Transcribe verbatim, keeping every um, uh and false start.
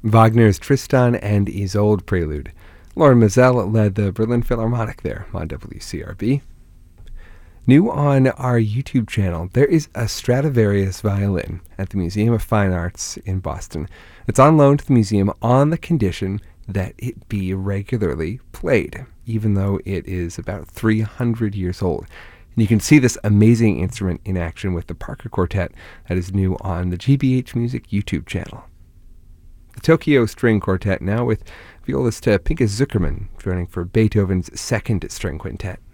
Wagner's Tristan and Isolde Prelude. Lauren Mazel led the Berlin Philharmonic there on W C R B. New on our YouTube channel, there is a Stradivarius violin at the Museum of Fine Arts in Boston. It's on loan to the museum on the condition that it be regularly played, even though it is about three hundred years old. And you can see this amazing instrument in action with the Parker Quartet that is new on the G B H Music YouTube channel. The Tokyo String Quartet now with violist Pinchas Zukerman joining for Beethoven's Second String Quintet.